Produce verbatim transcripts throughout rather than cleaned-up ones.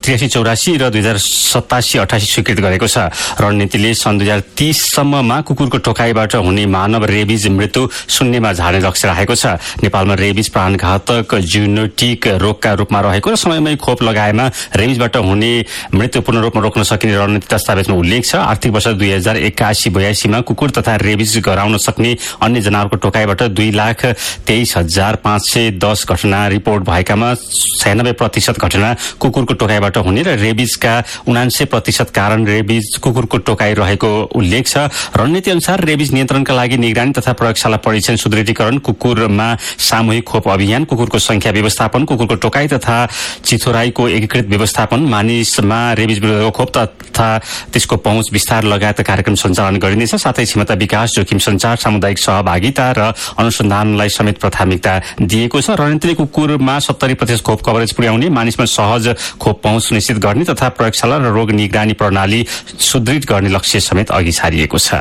त्रियासी चौरासी र दुई हजार सतासी अठासी स्वीकृत गरेको छ। रणनीतिले सन् दुई हजार तीससम्ममा कुकुरको टोकाइबाट हुने मानव रेबिज मृत्यु शून्यमा झार्ने लक्ष्य राखेको छ। नेपालमा रेबिज प्राणघातक जूनोटिक रोगका रूपमा रहेको र समयमै खोप लगाएमा रेबिजबाट हुने मृत्यु पूर्ण रूपमा रोक्न सकिने रणनीति दस्तावेजमा उल्लेख छ। आर्थिक वर्ष दुई हजार एकासी बयासीमा कुकुर तथा रेबिज गराउन सक्ने अन्य जनावरको टोकाइबाट दुई लाख तेइस हजार पाँच सय दस घटना रिपोर्ट भएकामा छयानब्बे प्रतिशत घटना कुकुरको टोकाइबाट हुने र रेबिजका उनान्सय प्रतिशत कारण रेबिज कुकुरको टोकाइ रहेको उल्लेख छ। रणनीति अनुसार रेबिज नियन्त्रणका लागि निगरानी तथा प्रयोगशाला परीक्षण सुदृढीकरण, कुकुरमा सामूहिक खोप अभियान, कुकुरको संख्या व्यवस्थापन, कुकुरको टोकाइ तथा चिथोराईको एकीकृत व्यवस्थापन, मानिसमा रेबिज विरुद्धको खोप तथा त्यसको पहुँच विस्तार लगायत कार्यक्रम सञ्चालन गरिनेछ। साथै क्षमता विकास, जोखिम सञ्चार, सामुदायिक सहभागिता र अनुसन्धानलाई समेत प्राथमिकता दिएको छ। रणनीतिले कुकुरमा सत्तरी प्रतिशत खोप कभरेज पुर्याउने, मानिसमा सहज खोप पहुँच सुनिश्चित गर्ने तथा प्रयोगशाला र रोग निगरानी प्रणाली सुदृढ गर्ने लक्ष्य समेत अघि सारिएको छ।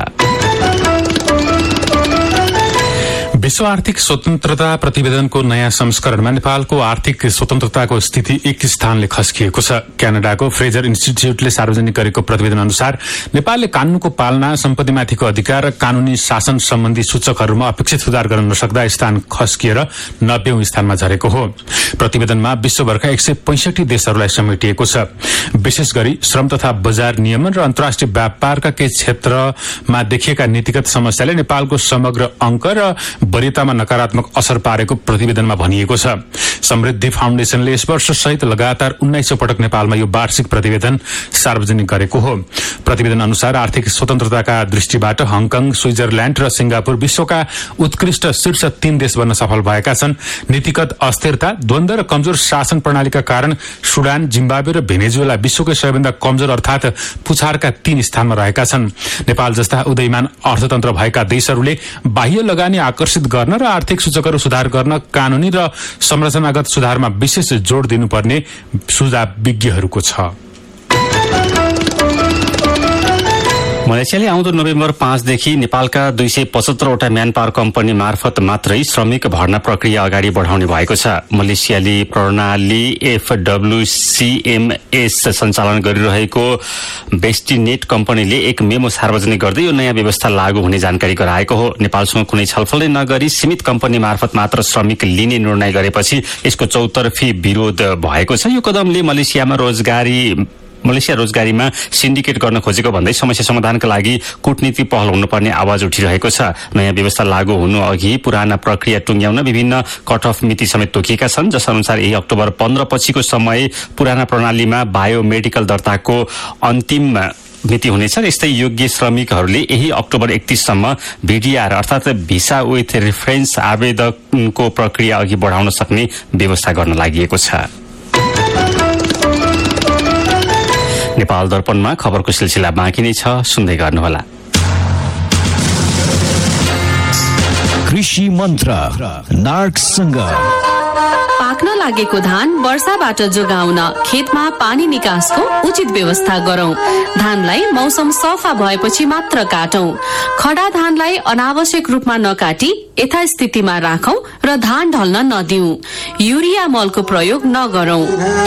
विश्व आर्थिक स्वतन्त्रता प्रतिवेदनको नयाँ संस्करणमा नेपालको आर्थिक स्वतन्त्रताको स्थिति एक स्थानले खस्किएको छ। क्यानाडाको फ्रेजर इन्स्टिच्युटले सार्वजनिक गरेको प्रतिवेदन अनुसार नेपालले कानूनको पालना, सम्पत्तिमाथिको अधिकार र कानूनी शासन सम्बन्धी सूचकहरूमा अपेक्षित सुधार गर्न नसक्दा स्थान खस्किएर नब्बेौं स्थानमा झरेको हो। प्रतिवेदनमा विश्वभरका एक सय पैंसठी देशहरूलाई समेटिएको छ। विशेष गरी श्रम तथा बजार नियमन र अन्तर्राष्ट्रिय व्यापारका केही क्षेत्रमा देखिएका नीतिगत समस्याले नेपालको समग्र अंक र वरियतामा नकारात्मक असर पारेको प्रतिवेदनमा भनिएको छ। समृद्धि फाउन्डेशनले यस वर्ष सहित लगातार उन्नाइसौं पटक नेपालमा यो वार्षिक प्रतिवेदन सार्वजनिक गरेको हो। प्रतिवेदन अनुसार आर्थिक स्वतन्त्रताका दृष्टिबाट हङकङ, स्विजरल्याण्ड र सिंगापुर विश्वका उत्कृष्ट शीर्ष तीन देश बन्न सफल भएका छन्। नीतिगत अस्थिरता, द्वन्द्व र कमजोर शासन प्रणालीका कारण सुडान, जिम्बाब्वे र भेनेजुएला विश्वकै सबैभन्दा कमजोर अर्थात पुछारका तीन स्थानमा रहेका छन्। नेपाल जस्ता उदयमान अर्थतन्त्र भएका देशहरूले बाह्य लगानी आकर्षित गर्न र आर्थिक सूचकहरू सुधार गर्न कानूनी र संरचनागत सुधारमा विशेष जोड़ दिनुपर्ने सुझाव विज्ञहरूको छ। मलेसियाले आउँदो नोभेम्बर पाँचदेखि नेपालका दुई सय पचहत्तरवटा म्यान पावर कम्पनी मार्फत मात्रै श्रमिक भर्ना प्रक्रिया अगाडि बढाउने भएको छ। मलेसियाली प्रणाली एफडब्ल्यूसीएमएस सञ्चालन गरिरहेको बेस्टिनेट कम्पनीले एक मेमो सार्वजनिक गर्दै यो नयाँ व्यवस्था लागू हुने जानकारी गराएको हो। नेपालसँग कुनै छलफलै नगरी सीमित कम्पनी मार्फत मात्र श्रमिक लिने निर्णय गरेपछि यसको चौतर्फी विरोध भएको छ। यो कदमले मलेसियामा रोजगारी मलेसिया रोजगारीमा सिन्डिकेट गर्न खोजेको भन्दै समस्या समाधानका लागि कूटनीति पहल हुनुपर्ने आवाज उठिरहेको छ। नयाँ व्यवस्था लागू हुनु अघि पुराना प्रक्रिया टुङ्ग्याउन विभिन्न कट अफ मिति समेत तोकिएका छन्, जसअनुसार यही अक्टोबर पन्ध्र पछिको समय पुराना प्रणालीमा बायोमेडिकल दर्ताको अन्तिम मिति हुनेछ। यस्तै योग्य श्रमिकहरूले यही अक्टोबर एकतीससम्म भीडीआर अर्थात भिसा विथ रेफरेन्स आवेदनको प्रक्रिया अघि बढाउन सक्ने व्यवस्था गर्न लागि छ। नेपाल दर्पणमा खबरको सिलसिला बाँकी नै छ, सुन्दै गर्नुहोला। कृषि मन्त्र नार्कसँग पाक्न लागेको धान वर्षाबाट जोगाउन खेतमा पानी निकासको उचित व्यवस्था गरौं। धानलाई मौसम सफा भएपछि मात्र काटौं। खडा धानलाई अनावश्यक रूपमा नकाटी यथास्थितिमा राखौं र धान ढल्न नदिऊ। युरिया मलको प्रयोग नगरौं।